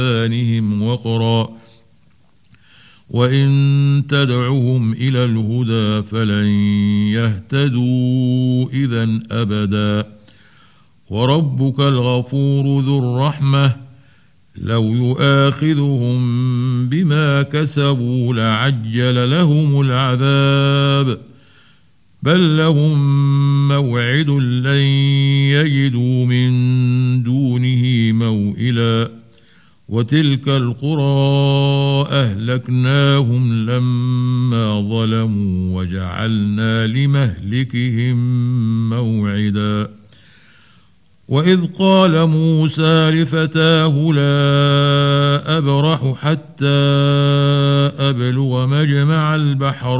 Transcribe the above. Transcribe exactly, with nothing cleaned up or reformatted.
آذانهم وقرا وإن تدعهم إلى الهدى فلن يهتدوا إذا أبدا وربك الغفور ذو الرحمة لو يؤاخذهم بما كسبوا لعجل لهم العذاب بل لهم موعد لن يجدوا من دونه موئلا وتلك القرى أهلكناهم لما ظلموا وجعلنا لمهلكهم موعدا وإذ قال موسى لفتاه لا أبرح حتى أبلغ مجمع البحرين